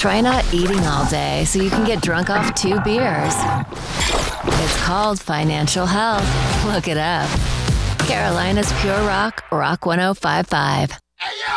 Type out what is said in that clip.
Try not eating all day so you can get drunk off 2 beers. It's called financial health. Look it up. Carolina's Pure Rock, Rock 105.5. Hey, yo!